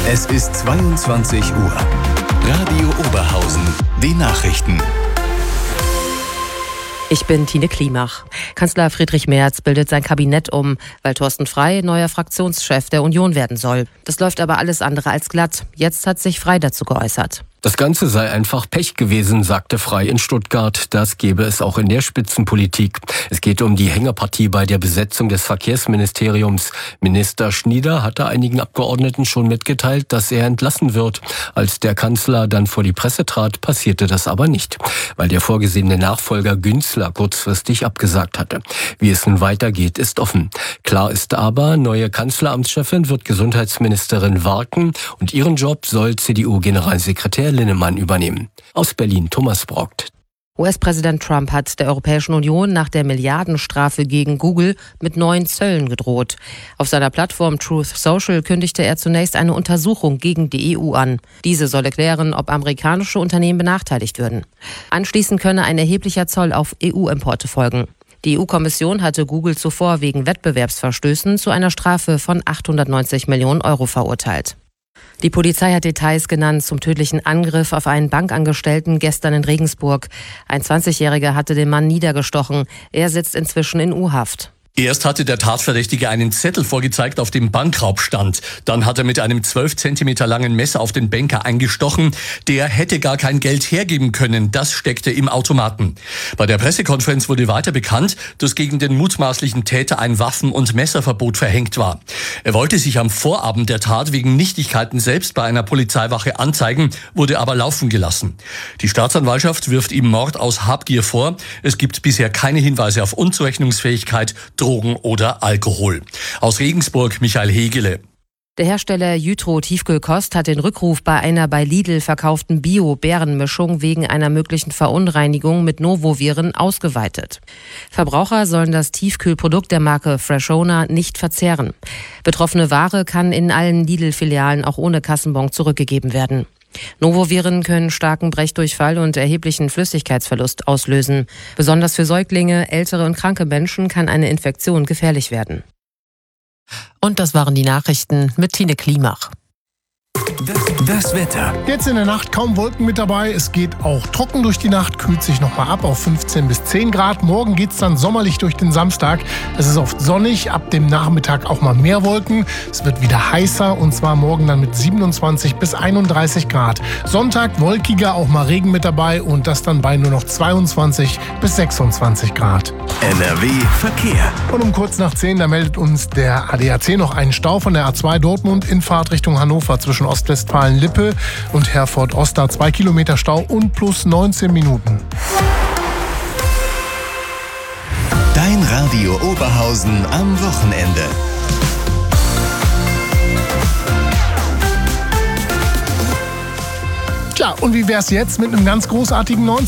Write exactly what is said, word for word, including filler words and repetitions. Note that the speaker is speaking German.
Es ist zweiundzwanzig Uhr. Radio Oberhausen, die Nachrichten. Ich bin Tine Klimach. Kanzler Friedrich Merz bildet sein Kabinett um, weil Thorsten Frey neuer Fraktionschef der Union werden soll. Das läuft aber alles andere als glatt. Jetzt hat sich Frey dazu geäußert. Das Ganze sei einfach Pech gewesen, sagte Frey in Stuttgart. Das gebe es auch in der Spitzenpolitik. Es geht um die Hängepartie bei der Besetzung des Verkehrsministeriums. Minister Schnieder hatte einigen Abgeordneten schon mitgeteilt, dass er entlassen wird. Als der Kanzler dann vor die Presse trat, passierte das aber nicht, weil der vorgesehene Nachfolger Günzler kurzfristig abgesagt hatte. Wie es nun weitergeht, ist offen. Klar ist aber, neue Kanzleramtschefin wird Gesundheitsministerin Warken und ihren Job soll C D U-Generalsekretär Linnemann übernehmen. Aus Berlin Thomas Brockt. U S-Präsident Trump hat der Europäischen Union nach der Milliardenstrafe gegen Google mit neuen Zöllen gedroht. Auf seiner Plattform Truth Social kündigte er zunächst eine Untersuchung gegen die E U an. Diese solle klären, ob amerikanische Unternehmen benachteiligt würden. Anschließend könne ein erheblicher Zoll auf E U-Importe folgen. Die E U-Kommission hatte Google zuvor wegen Wettbewerbsverstößen zu einer Strafe von achthundertneunzig Millionen Euro verurteilt. Die Polizei hat Details genannt zum tödlichen Angriff auf einen Bankangestellten gestern in Regensburg. Ein zwanzigjähriger hatte den Mann niedergestochen. Er sitzt inzwischen in U-Haft. Erst hatte der Tatverdächtige einen Zettel vorgezeigt, auf dem Bankraub stand. Dann hat er mit einem zwölf Zentimeter langen Messer auf den Banker eingestochen. Der hätte gar kein Geld hergeben können. Das steckte im Automaten. Bei der Pressekonferenz wurde weiter bekannt, dass gegen den mutmaßlichen Täter ein Waffen- und Messerverbot verhängt war. Er wollte sich am Vorabend der Tat wegen Nichtigkeiten selbst bei einer Polizeiwache anzeigen, wurde aber laufen gelassen. Die Staatsanwaltschaft wirft ihm Mord aus Habgier vor. Es gibt bisher keine Hinweise auf Unzurechnungsfähigkeit, Drogen oder Alkohol. Aus Regensburg Michael Hegele. Der Hersteller Jytro Tiefkühlkost hat den Rückruf bei einer bei Lidl verkauften Bio-Beerenmischung wegen einer möglichen Verunreinigung mit Novoviren ausgeweitet. Verbraucher sollen das Tiefkühlprodukt der Marke Freshona nicht verzehren. Betroffene Ware kann in allen Lidl-Filialen auch ohne Kassenbon zurückgegeben werden. Novoviren können starken Brechdurchfall und erheblichen Flüssigkeitsverlust auslösen. Besonders für Säuglinge, ältere und kranke Menschen kann eine Infektion gefährlich werden. Und das waren die Nachrichten mit Tine Klimach. Das, das Wetter. Jetzt in der Nacht kaum Wolken mit dabei. Es geht auch trocken durch die Nacht, kühlt sich nochmal ab auf fünfzehn bis zehn Grad. Morgen geht es dann sommerlich durch den Samstag. Es ist oft sonnig, ab dem Nachmittag auch mal mehr Wolken. Es wird wieder heißer und zwar morgen dann mit siebenundzwanzig bis einunddreißig Grad. Sonntag wolkiger, auch mal Regen mit dabei und das dann bei nur noch zweiundzwanzig bis sechsundzwanzig Grad. N R W Verkehr. Und um kurz nach zehn, da meldet uns der A D A C noch einen Stau von der A zwei Dortmund in Fahrt Richtung Hannover zwischen Ostwestfalen-Lippe und Herford-Oster. Zwei Kilometer Stau und plus neunzehn Minuten. Dein Radio Oberhausen am Wochenende. Tja, und wie wär's jetzt mit einem ganz großartigen neuen